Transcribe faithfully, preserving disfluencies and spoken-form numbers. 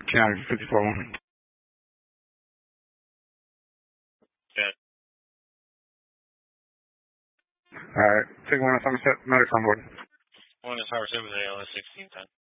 County, fifty-four one. Yeah. Alright, take one on Somerset, medics on board. One is Howard City with A L S sixteen ten.